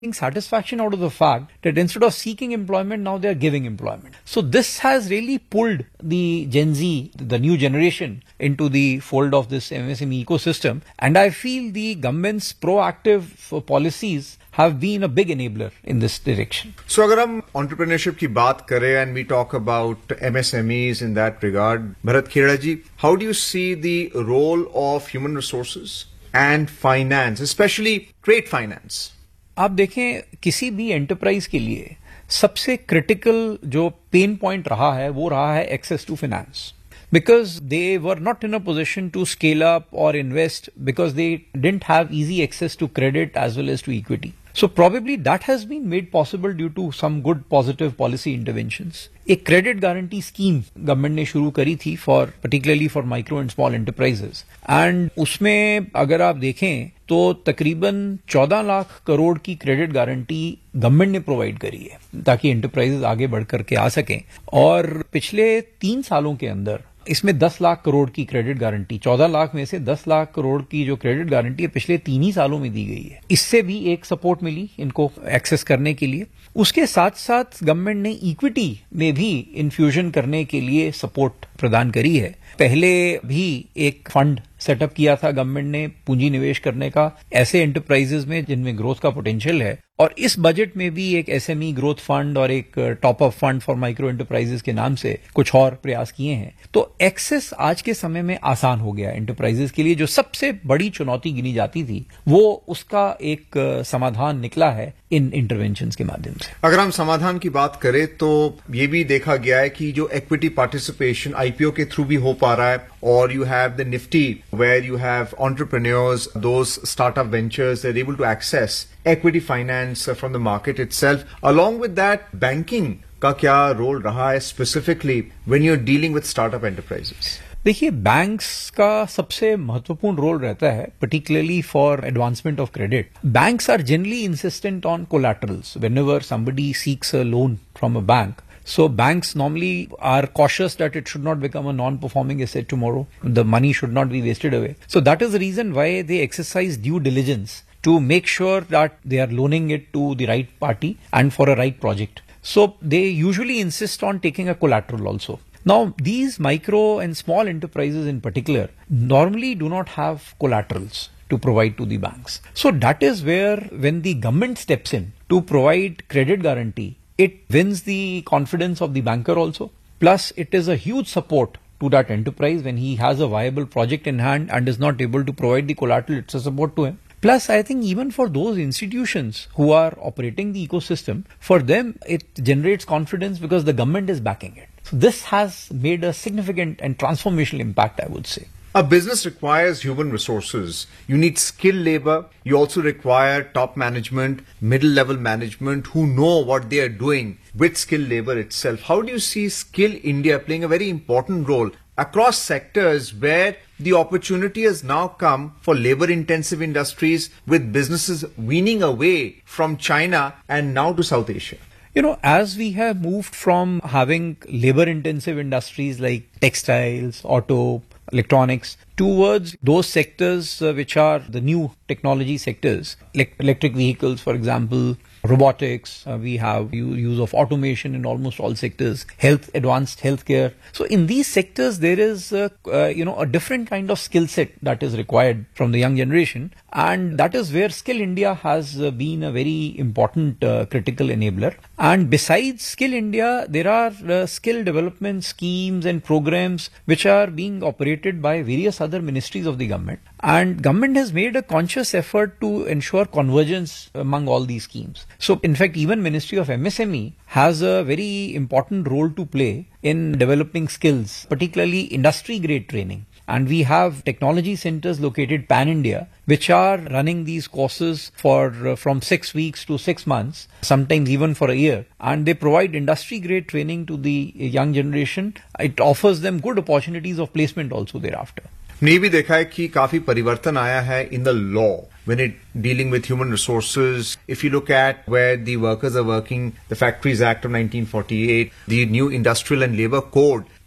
satisfaction out of the fact that instead of seeking employment, now they are giving employment. So this has really pulled the Gen Z, the new generation, into the fold of this MSME ecosystem. And I feel the government's proactive policies have been a big enabler in this direction. So agar hum entrepreneurship ki baat kare and we talk about MSMEs in that regard, Bharat Kheda ji, how do you see the role of human resources and finance, especially trade finance? आप देखें किसी भी enterprise के लिए सबसे critical जो pain point रहा है वो रहा है access to finance because they were not in a position to scale up or invest because they didn't have easy access to credit as well as to equity. So probably that has been made possible due to some good positive policy interventions. एक credit guarantee scheme government ने शुरू करी थी for particularly for micro and small enterprises and उसमें अगर आप देखें तो तकरीबन 14 लाख करोड़ की क्रेडिट गारंटी गवर्नमेंट ने प्रोवाइड करी है ताकि एंटरप्राइजेस आगे बढ़ करके आ सकें और पिछले 3 सालों के अंदर इसमें 10 लाख करोड़ की क्रेडिट गारंटी 14 लाख में से 10 लाख करोड़ की जो क्रेडिट गारंटी है पिछले 3 ही सालों में दी गई है इससे भी एक सपोर्ट मिली इनको एक्सेस करने के लिए उसके साथ साथ गवर्नमेंट ने इक्विटी में भी इन्फ्यूजन करने के लिए सपोर्ट प्रदान करी है पहले भी एक फंड सेटअप किया था गवर्नमेंट ने पूंजी निवेश करने का ऐसे एंटरप्राइजेस में जिनमें ग्रोथ का पोटेंशियल है और इस बजट में भी एक एसएमई ग्रोथ फंड और एक top up fund for micro enterprises के नाम से कुछ और प्रयास किए हैं तो एक्सेस आज के समय में आसान हो गया एंटरप्राइजेस के लिए जो सबसे बड़ी चुनौती गिनी जाती थी वो उसका एक समाधान निकला है इन इंटरवेंशंस के माध्यम से अगर हम समाधान की बात करें तो ये भी देखा गया है कि जो इक्विटी पार्टिसिपेशन आईपीओ के थ्रू भी हो पा रहा है और you have the Nifty where you have entrepreneurs, those startup ventures, they're able to access equity finance from the market itself. Along with that, banking का क्या role रहा है specifically when you're dealing with startup enterprises? देखिए banks का सबसे महत्वपूर्ण role रहता है particularly for advancement of credit. Banks are generally insistent on collaterals whenever somebody seeks a loan from a bank. So banks normally are cautious that it should not become a non-performing asset tomorrow. The money should not be wasted away. So that is the reason why they exercise due diligence to make sure that they are loaning it to the right party and for a right project. So they usually insist on taking a collateral also. Now, these micro and small enterprises in particular normally do not have collaterals to provide to the banks. So that is where when the government steps in to provide credit guarantee, it wins the confidence of the banker also. Plus, it is a huge support to that enterprise when he has a viable project in hand and is not able to provide the collateral, it's a support to him. Plus, I think even for those institutions who are operating the ecosystem, for them, it generates confidence because the government is backing it. So this has made a significant and transformational impact, I would say. A business requires human resources. You need skilled labor. You also require top management, middle-level management who know what they are doing with skilled labor itself. How do you see Skill India playing a very important role across sectors where the opportunity has now come for labor-intensive industries with businesses weaning away from China and now to South Asia? You know, as we have moved from having labor-intensive industries like textiles, auto, electronics towards those sectors which are the new technology sectors, like electric vehicles, for example, robotics, we have use of automation in almost all sectors, advanced healthcare. So in these sectors, there is a different kind of skill set that is required from the young generation. And that is where Skill India has been a very important critical enabler. And besides Skill India, there are skill development schemes and programs which are being operated by various other ministries of the government. And government has made a conscious effort to ensure convergence among all these schemes. So in fact, even Ministry of MSME has a very important role to play in developing skills, particularly industry grade training. And we have technology centers located pan-India, which are running these courses for from 6 weeks to 6 months, sometimes even for a year. And they provide industry-grade training to the young generation. It offers them good opportunities of placement also thereafter. हमने भी देखा है कि काफी परिवर्तन आया है in the law when it dealing with human resources. If you look at where the workers are working, the Factories Act of 1948, the new Industrial and Labour Code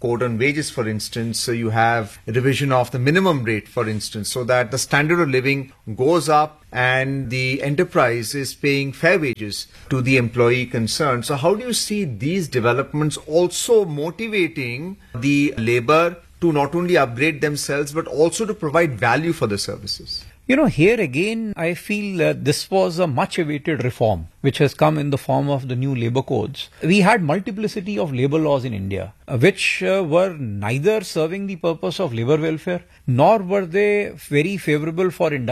code on wages, for instance. So you have revision of the minimum rate, for instance, so that the standard of living goes up and the enterprise is paying fair wages to the employee concerned. So how do you see these developments also motivating the labor to not only upgrade themselves but also to provide value for the services? You know, here again, I feel that this was a much awaited reform which has come in the form of the new labor codes. We had multiplicity of labor laws in India, which were neither serving the purpose of labor welfare, nor were they very favorable for industry.